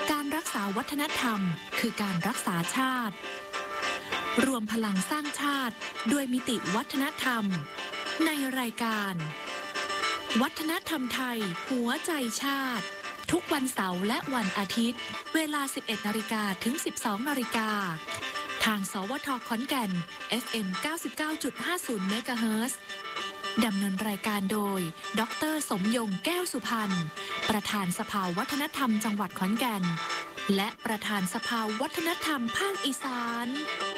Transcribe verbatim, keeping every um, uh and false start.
การรักษาวัฒนธรรมคือการรักษาชาติรวมพลังสร้างชาติด้วยมิติวัฒนธรรมในรายการวัฒนธรรมไทยหัวใจชาติทุกวันเสาร์และวันอาทิตย์เวลา สิบเอ็ดนาฬิกา ถึง สิบสองนาฬิกา ทางสวทขอนแก่น เอฟ เอ็ม เก้าสิบเก้าจุดห้าศูนย์ เมกะเฮิรตซ์ดำเนินรายการโดยดร.สมยงแก้วสุพรรณประธานสภาวัฒนธรรมจังหวัดขอนแก่นและประธานสภาวัฒนธรรมภาคอีสาน